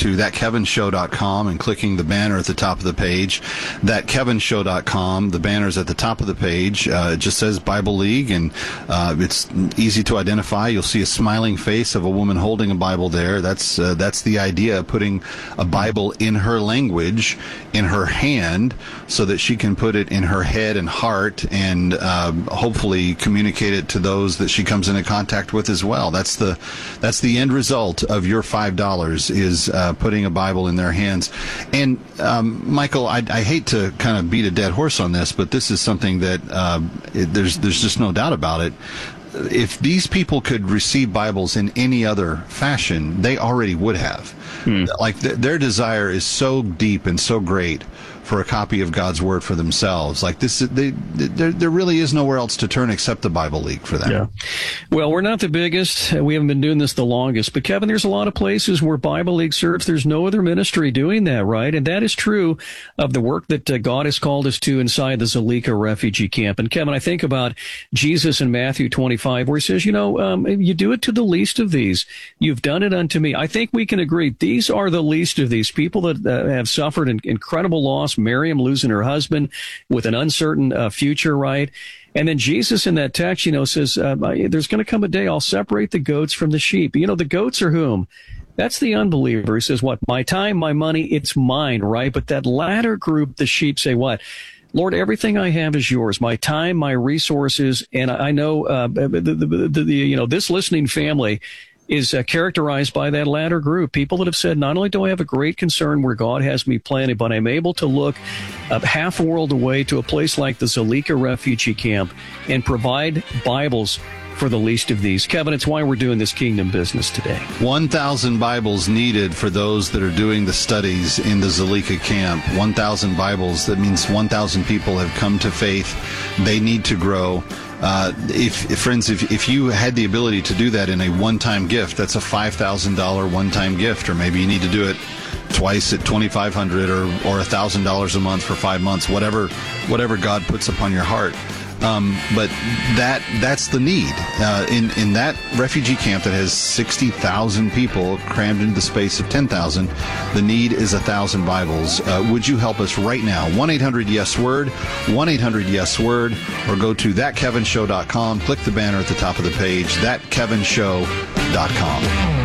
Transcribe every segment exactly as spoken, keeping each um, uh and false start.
to that kevin show dot com and clicking the banner at the top of the page. that kevin show dot com, the banner's at the top of the page. Uh, it just says Bible League, and uh, it's easy to identify. You'll see a smiling face of a woman holding a Bible there. That's uh, that's the idea, putting a Bible in her language, in her hand, so that she can put it in her head and heart, and uh, hopefully communicate it to those that she comes into contact with as well. That's the that's the end result of your five dollars, is uh, putting a Bible in their hands. And um, Michael, I, I hate to kind of beat a dead horse on this, but this is something that uh, it, there's there's just no doubt about it. If these people could receive Bibles in any other fashion, they already would have. Hmm. Like th- their desire is so deep and so great for a copy of God's Word for themselves. Like this, they, there, there really is nowhere else to turn except the Bible League for them. Yeah. Well, we're not the biggest. We haven't been doing this the longest. But, Kevin, there's a lot of places where Bible League serves. There's no other ministry doing that, right? And that is true of the work that uh, God has called us to inside the Zuleika refugee camp. And, Kevin, I think about Jesus in Matthew twenty-five, where he says, you know, um, you do it to the least of these. You've done it unto me. I think we can agree these are the least of these people that uh, have suffered an incredible loss. Miriam losing her husband with an uncertain uh, future, right? And then Jesus in that text, you know, says, uh, there's going to come a day I'll separate the goats from the sheep. You know, the goats are whom? That's the unbeliever. He says, what? My time, my money, it's mine, right? But that latter group, the sheep, say what? Lord, everything I have is yours. My time, my resources, and I know uh, the, the, the, the, you know, this listening family is uh, characterized by that latter group. People that have said, not only do I have a great concern where God has me planted, but I'm able to look uh, half a world away to a place like the Zuleika refugee camp and provide Bibles for the least of these. Kevin, it's why we're doing this kingdom business today. one thousand Bibles needed for those that are doing the studies in the Zuleika camp. one thousand Bibles. That means one thousand people have come to faith. They need to grow. Uh, if, if friends, if, if you had the ability to do that in a one-time gift, that's a five thousand dollars one-time gift, or maybe you need to do it twice at twenty-five hundred dollars or, or one thousand dollars a month for five months, whatever, whatever God puts upon your heart. Um, but that that's the need. Uh, in, in that refugee camp that has sixty thousand people crammed into the space of ten thousand, the need is one thousand Bibles. Uh, would you help us right now? one eight hundred yes word, one eight hundred yes word, or go to that kevin show dot com, click the banner at the top of the page, that kevin show dot com.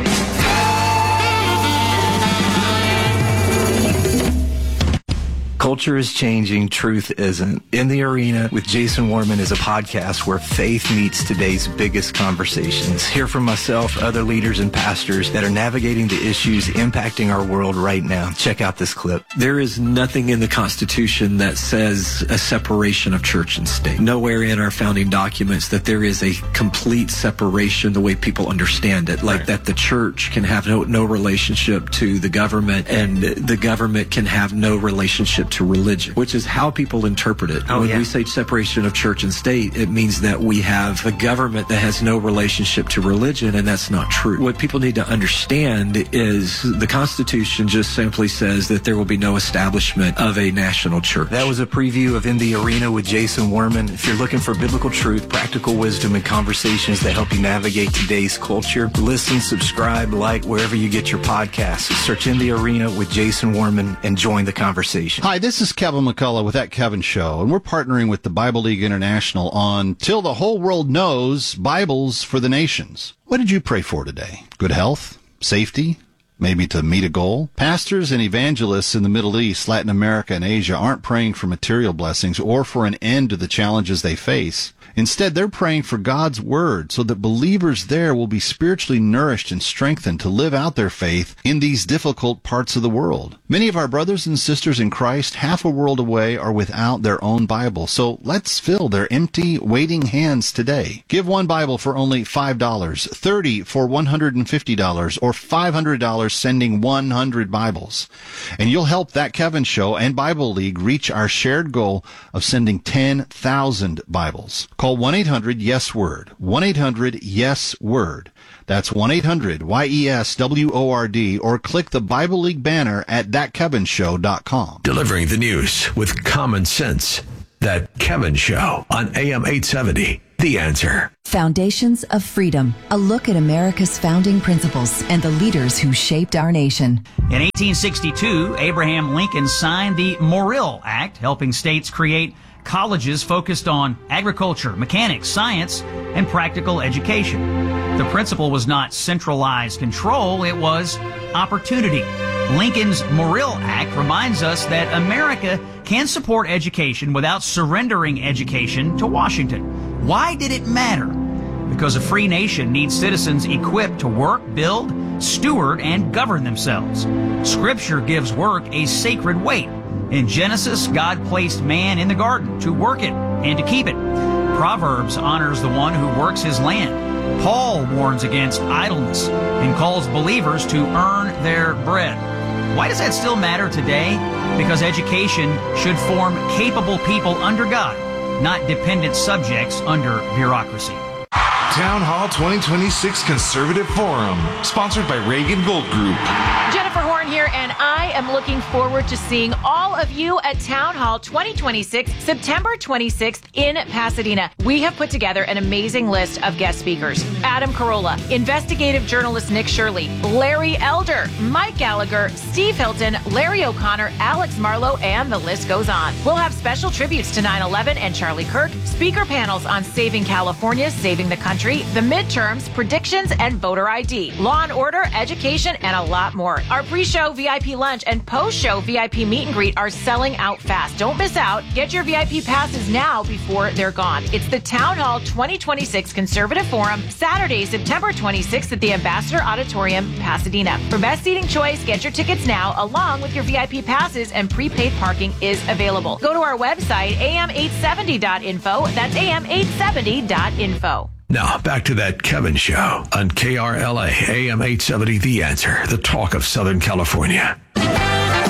Culture is changing, truth isn't. In the Arena with Jason Warman is a podcast where faith meets today's biggest conversations. Hear from myself, other leaders and pastors that are navigating the issues impacting our world right now. Check out this clip. There is nothing in the Constitution that says a separation of church and state. Nowhere in our founding documents that there is a complete separation the way people understand it, like right. that the church can have no, no relationship to the government and the government can have no relationship to religion, which is how people interpret it. Oh, when yeah. we say separation of church and state, it means that we have a government that has no relationship to religion, and that's not true. What people need to understand is the Constitution just simply says that there will be no establishment of a national church. That was a preview of In the Arena with Jason Warman. If you're looking for biblical truth, practical wisdom, and conversations that help you navigate today's culture, listen, subscribe, like wherever you get your podcasts. Search In the Arena with Jason Warman and join the conversation. Hi, this is Kevin McCullough with That Kevin Show, and we're partnering with the Bible League International on Till the Whole World Knows, Bibles for the Nations. What did you pray for today? Good health? Safety? Maybe to meet a goal? Pastors and evangelists in the Middle East, Latin America, and Asia aren't praying for material blessings or for an end to the challenges they face. Instead, they're praying for God's Word so that believers there will be spiritually nourished and strengthened to live out their faith in these difficult parts of the world. Many of our brothers and sisters in Christ, half a world away, are without their own Bible. So let's fill their empty, waiting hands today. Give one Bible for only five dollars, thirty dollars for one hundred fifty dollars, or five hundred dollars sending one hundred Bibles. And you'll help That Kevin Show and Bible League reach our shared goal of sending ten thousand Bibles. Call one eight hundred yes word, one eight hundred yes word. That's one eight hundred Y E S W O R D, or click the Bible League banner at that kevin show dot com. Delivering the news with common sense. That Kevin Show on A M eight seventy. The Answer. Foundations of Freedom, a look at America's founding principles and the leaders who shaped our nation. In eighteen sixty-two, Abraham Lincoln signed the Morrill Act, helping states create colleges focused on agriculture, mechanics, science, and practical education. The principle was not centralized control, it was opportunity. Lincoln's Morrill Act reminds us that America can support education without surrendering education to Washington. Why did it matter? Because a free nation needs citizens equipped to work, build, steward, and govern themselves. Scripture gives work a sacred weight. In Genesis, God placed man in the garden to work it and to keep it. Proverbs honors the one who works his land. Paul warns against idleness and calls believers to earn their bread. Why does that still matter today? Because education should form capable people under God, not dependent subjects under bureaucracy. Town Hall twenty twenty-six Conservative Forum, sponsored by Reagan Gold Group. Jennifer Horn here, and I am looking forward to seeing all of you at Town Hall twenty twenty-six, September twenty-sixth in Pasadena. We have put together an amazing list of guest speakers. Adam Carolla, investigative journalist Nick Shirley, Larry Elder, Mike Gallagher, Steve Hilton, Larry O'Connor, Alex Marlowe, and the list goes on. We'll have special tributes to nine eleven and Charlie Kirk, speaker panels on saving California, saving the country, the midterms, predictions, and voter I D, law and order, education, and a lot more. Our pre-show V I P lunch and post-show V I P meet and greet are selling out fast. Don't miss out. Get your V I P passes now before they're gone. It's the Town Hall twenty twenty-six Conservative Forum, Saturday, September twenty-sixth at the Ambassador Auditorium, Pasadena. For best seating choice, get your tickets now along with your V I P passes, and prepaid parking is available. Go to our website, A M eight seventy dot info. That's A M eight seventy dot info. Now, back to that Kevin Show on K R L A, A M eight seventy, The Answer, the talk of Southern California.